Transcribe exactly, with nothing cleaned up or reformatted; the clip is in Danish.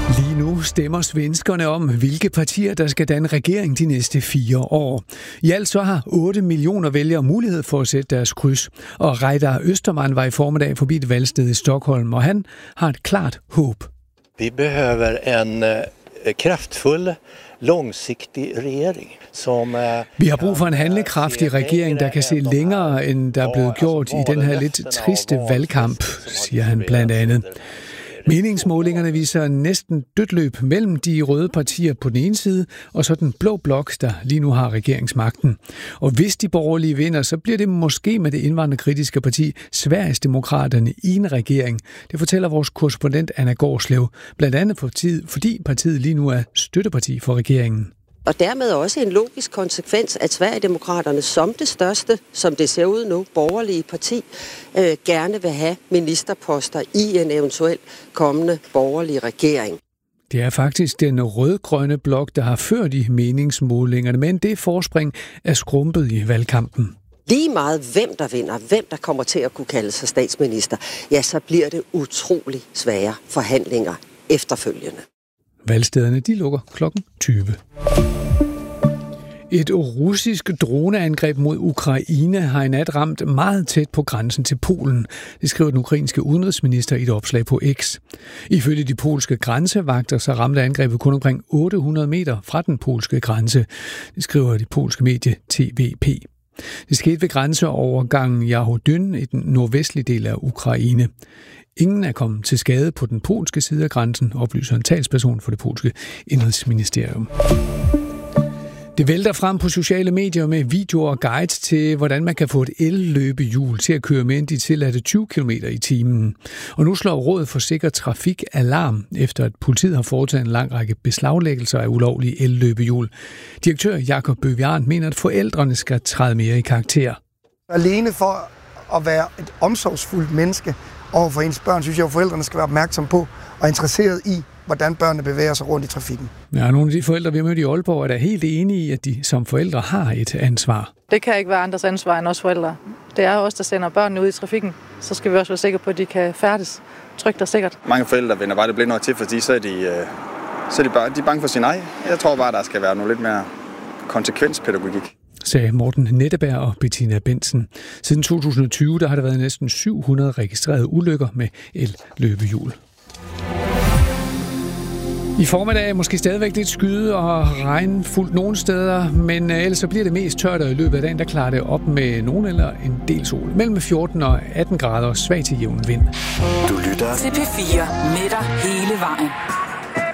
Lige nu stemmer svenskerne om, hvilke partier, der skal danne regering de næste fire år. I alt så har otte millioner vælgere mulighed for at sætte deres kryds. Og Reidar Österman var i formiddag forbi et valgsted i Stockholm, og han har et klart håb. Vi behøver en uh, kraftfuld, långsiktig regering. Som, uh, Vi har brug for en handlekraftig regering, der kan se længere, end der er blevet gjort i den her lidt triste valgkamp, siger han blandt andet. Meningsmålingerne viser næsten dødt løb mellem de røde partier på den ene side, og så den blå blok, der lige nu har regeringsmagten. Og hvis de borgerlige vinder, så bliver det måske med det indvandrerkritiske parti Sverigesdemokraterne i en regering. Det fortæller vores korrespondent Anna Gårdslev, blandt andet fordi partiet lige nu er støtteparti for regeringen. Og dermed også en logisk konsekvens, at Sverigedemokraterne som det største, som det ser ud nu, borgerlige parti, øh, gerne vil have ministerposter i en eventuel kommende borgerlig regering. Det er faktisk den rød-grønne blok, der har ført i meningsmålingerne, men det forspring er skrumpet i valgkampen. Lige meget hvem der vinder, hvem der kommer til at kunne kalde sig statsminister, ja, så bliver det utrolig svære forhandlinger efterfølgende. Valgstederne de lukker klokken tyve. Et russisk droneangreb mod Ukraine har i nat ramt meget tæt på grænsen til Polen. Det skriver den ukrainske udenrigsminister i et opslag på X. Ifølge de polske grænsevagter så ramte angrebet kun omkring otte hundrede meter fra den polske grænse. Det skriver det polske medie T V P. Det skete ved grænseovergangen Jahodyn i den nordvestlige del af Ukraine. Ingen er kommet til skade på den polske side af grænsen, oplyser en talsperson for det polske indrigsministerium. Det vælter frem på sociale medier med videoer og guides til, hvordan man kan få et elløbehjul til at køre med ind de tilladte tyve kilometer i timen. Og nu slår Rådet for Sikker Trafik alarm, efter at politiet har foretaget en lang række beslaglæggelser af ulovlige elløbehjul. Direktør Jakob Bøvian mener, at forældrene skal træde mere i karakter. Alene for at være et omsorgsfuldt menneske over for ens børn, synes jeg, at forældrene skal være opmærksom på og interesseret i, hvordan børnene bevæger sig rundt i trafikken. Ja, nogle af de forældre, vi har mødt i Aalborg, er da helt enige i, at de som forældre har et ansvar. Det kan ikke være andres ansvar end os forældre. Det er os, der sender børnene ud i trafikken. Så skal vi også være sikre på, at de kan færdes trygt og sikkert. Mange forældre vender bare det blinde øje til, fordi så er de, så er de, bare, de er bange for sin egen. Jeg tror bare, der skal være noget lidt mere konsekvenspædagogik, sagde Morten Netteberg og Bettina Bensen. Siden to tusind og tyve der har der været næsten syv hundrede registrerede ulykker med elløbehjul. I formiddag er måske stadigvæk lidt skyde og regnfuldt nogle steder, men ellers så bliver det mest tørt, og i løbet af dagen der klarer det op med nogen eller en del sol. Mellem fjorten og atten grader og svag til jævn vind. Du lytter til P fire med dig hele vejen.